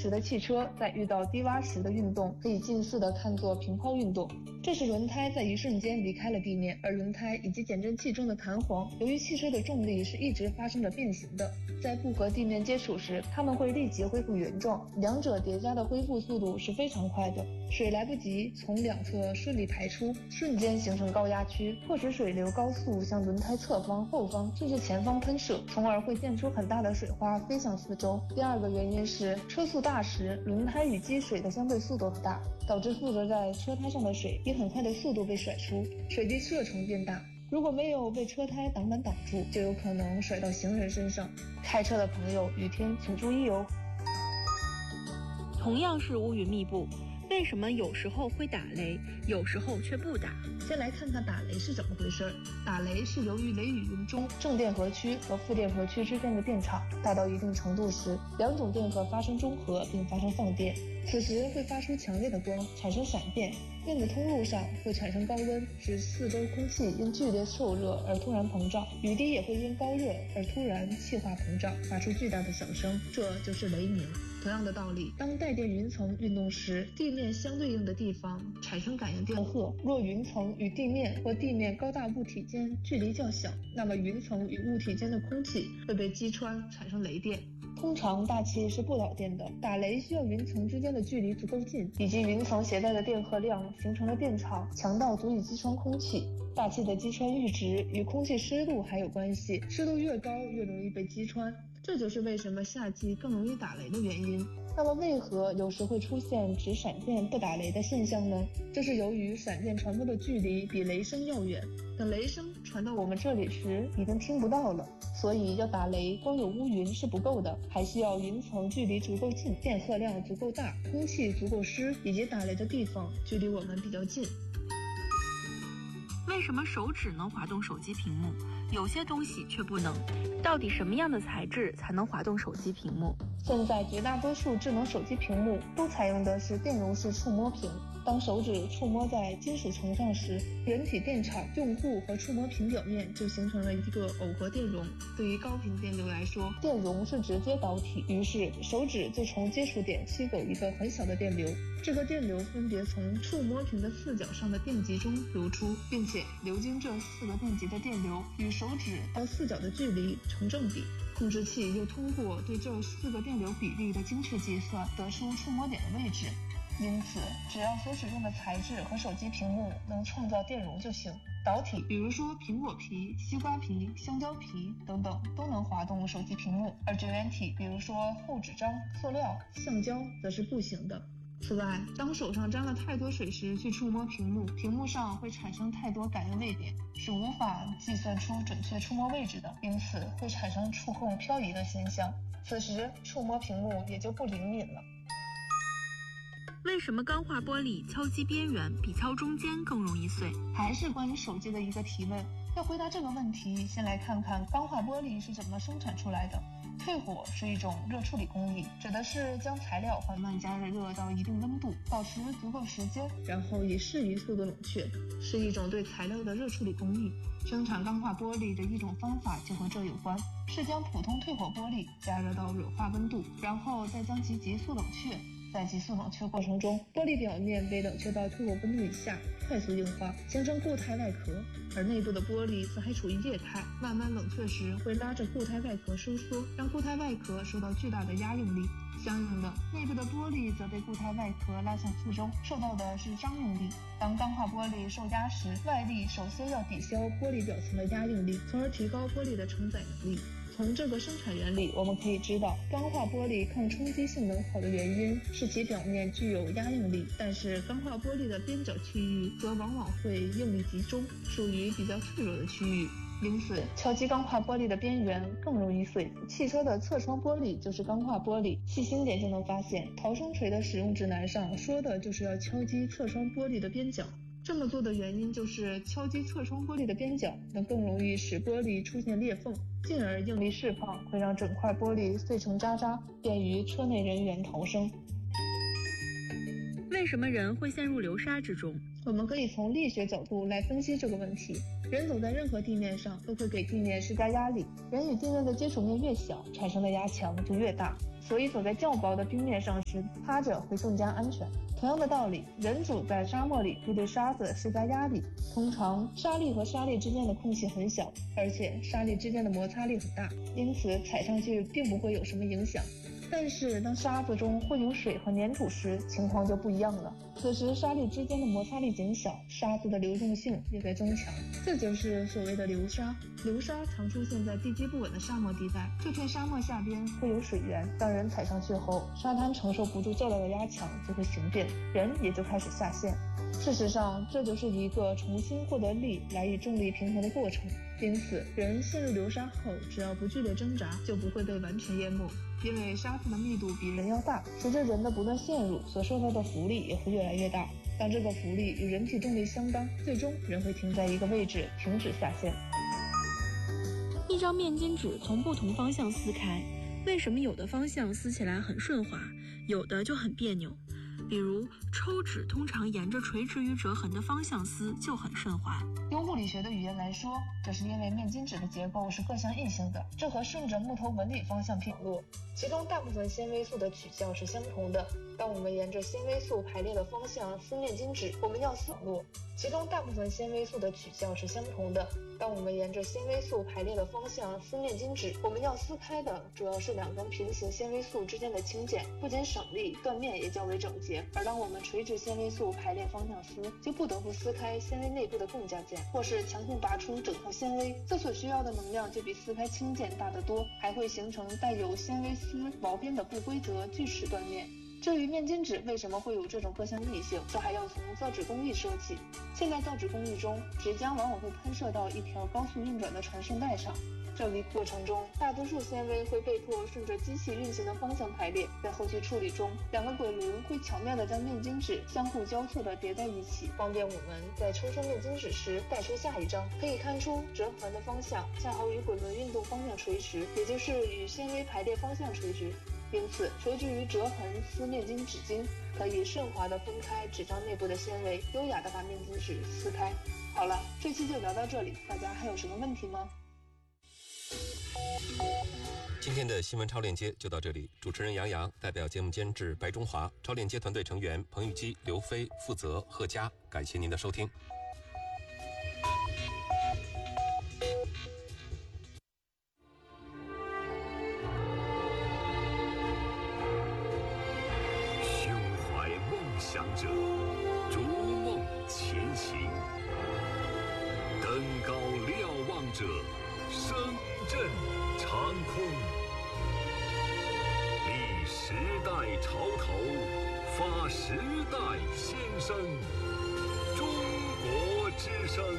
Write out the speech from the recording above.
时的汽车在遇到低洼时的运动，可以近似的看作平抛运动。这是轮胎在一瞬间离开了地面，而轮胎以及减震器中的弹簧，由于汽车的重力是一直发生着变形的，在不和地面接触时，它们会立即恢复原状，两者叠加的恢复速度是非常快的。水来不及从两侧顺利排出，瞬间形成高压区，迫使水流高速向轮胎侧方、后方甚至前方喷射，从而会溅出很大的水花飞向四周。第二个原因是车速大时，轮胎与积水的相对速度大，导致附着在车胎上的水以很快的速度被甩出，水滴射程变大。如果没有被车胎挡板挡住，就有可能甩到行人身上。开车的朋友，雨天请注意哦。 同样是乌云密布，为什么有时候会打雷，有时候却不打？ 先来看看打雷是怎么回事。打雷是由于雷雨云中正电荷区和负电荷区之间的电场大到一定程度时，两种电荷发生中和并发生放电，此时会发出强烈的光，产生闪电。电子通路上会产生高温，使四周空气因剧烈受热而突然膨胀，雨滴也会因高热而突然气化膨胀，发出巨大的响声，这就是雷鸣。同样的道理，当带电云层运动时，地面相对应的地方产生感应电荷。若云层与地面或地面高大物体间距离较小，那么云层与物体间的空气会被击穿，产生雷电。通常大气是不导电的，打雷需要云层之间的距离足够近，以及云层携带的电荷量形成的电场强到足以击穿空气。大气的击穿阈值与空气湿度还有关系，湿度越高越容易被击穿，这就是为什么夏季更容易打雷的原因。那么为何有时会出现只闪电不打雷的现象呢？这是由于闪电传播的距离比雷声要远，等雷声传到我们这里时已经听不到了，所以要打雷光有乌云是不够的，还需要云层距离足够近，电荷量足够大，空气足够湿，以及打雷的地方距离我们比较近。 为什么手指能滑动手机屏幕，有些东西却不能？到底什么样的材质才能滑动手机屏幕？ 现在绝大多数智能手机屏幕都采用的是电容式触摸屏。当手指触摸在金属层上时，人体电场、用户和触摸屏表面就形成了一个耦合电容。对于高频电流来说，电容是直接导体，于是手指就从接触点吸走一个很小的电流，这个电流分别从触摸屏的四角上的电极中流出，并且流经这四个电极的电流与手指到四角的距离成正比。控制器又通过对这四个电流比例的精确计算，得出触摸点的位置。因此，只要所使用的材质和手机屏幕能创造电容就行。导体，比如说苹果皮、西瓜皮、香蕉皮等等，都能滑动手机屏幕；而绝缘体，比如说厚纸张、塑料、橡胶，则是不行的。此外，当手上沾了太多水时去触摸屏幕，屏幕上会产生太多感应位点，是无法计算出准确触摸位置的，因此会产生触控漂移的现象。此时，触摸屏幕也就不灵敏了。 为什么钢化玻璃敲击边缘比敲中间更容易碎？ 还是关于手机的一个提问。要回答这个问题，先来看看钢化玻璃是怎么生产出来的。退火是一种热处理工艺，指的是将材料缓慢加热到一定温度，保持足够时间，然后以适宜速度冷却，是一种对材料的热处理工艺。生产钢化玻璃的一种方法就和这有关，是将普通退火玻璃加热到软化温度，然后再将其急速冷却。在急速冷却过程中，玻璃表面被冷却到退火温度以下，快速硬化，形成固态外壳，而内部的玻璃则还处于液态，慢慢冷却时会拉着固态外壳收缩，让固态外壳受到巨大的压应力。相应的，内部的玻璃则被固态外壳拉向四周，受到的是张应力。当钢化玻璃受压时，外力首先要抵消玻璃表层的压应力，从而提高玻璃的承载能力。从这个生产原理，我们可以知道，钢化玻璃抗冲击性能好的原因是其表面具有压应力，但是钢化玻璃的边角区域则往往会应力集中，属于比较脆弱的区域。因此，敲击钢化玻璃的边缘更容易碎。汽车的侧窗玻璃就是钢化玻璃，细心点就能发现，逃生锤的使用指南上说的就是要敲击侧窗玻璃的边角。这么做的原因就是敲击侧窗玻璃的边角能更容易使玻璃出现裂缝，进而应力释放会让整块玻璃碎成渣渣，便于车内人员逃生。 为什么人会陷入流沙之中？ 我们可以从力学角度来分析这个问题。人走在任何地面上都会给地面施加压力，人与地面的接触面越小，产生的压强就越大。 所以走在较薄的冰面上时，趴着会更加安全。同样的道理，人主在沙漠里会对沙子施加压力，通常沙粒和沙粒之间的空隙很小，而且沙粒之间的摩擦力很大，因此踩上去并不会有什么影响。但是当沙子中混有水和粘土时，情况就不一样了。此时沙粒之间的摩擦力减小，沙子的流动性也在增强，这就是所谓的流沙。流沙常出现在地基不稳的沙漠地带，这片沙漠下边会有水源，当人踩上去后，沙滩承受不住较大的压强，就会形变，人也就开始下陷。事实上，这就是一个重新获得力来与重力平衡的过程。因此，人陷入流沙后，只要不剧烈挣扎，就不会被完全淹没。因为沙子的密度比人要大，随着人的不断陷入，所受到的浮力也会越来越大。当这个浮力与人体重力相当，最终人会停在一个位置，停止下陷。 一张面巾纸从不同方向撕开，为什么有的方向撕起来很顺滑，有的就很别扭？比如抽纸通常沿着垂直于折痕的方向撕就很顺滑。 用物理学的语言来说，这是因为面巾纸的结构是各项异性的，这和顺着木头纹理方向平落，其中大部分纤维素的取向是相同的。当我们沿着纤维素排列的方向撕面巾纸，我们要撕落，其中大部分纤维素的取向是相同的。当我们沿着纤维素排列的方向撕面巾纸，我们要撕开的主要是两根平行纤维素之间的轻键，不仅省力，断面也较为整洁。而当我们垂直纤维素排列方向撕，就不得不撕开纤维内部的共价键，或是强行拔出整条纤维，这所需要的能量就比撕开轻键大得多，还会形成带有纤维丝毛边的不规则锯齿断面。至于面巾纸为什么会有这种各项异性，这还要从造纸工艺说起。现在造纸工艺中，纸浆往往会喷射到一条高速运转的传送带上，这个过程中，大多数纤维会被迫顺着机器运行的方向排列。在后期处理中，两个滚轮会巧妙地将面巾纸相互交错地叠在一起，方便我们在抽出面巾纸时带出下一张。可以看出，折痕的方向恰好与滚轮运动方向垂直，也就是与纤维排列方向垂直。因此，垂直于折痕撕面巾纸巾，可以顺滑地分开纸张内部的纤维，优雅地把面巾纸撕开。好了，这期就聊到这里，大家还有什么问题吗？ 今天的新闻超链接就到这里，主持人杨洋代表节目监制白中华、超链接团队成员彭玉基、刘飞、负责贺佳，感谢您的收听。 胸怀梦想者，逐梦前行，登高瞭望者，声震长空。立时代潮头，发时代先声。中国之声。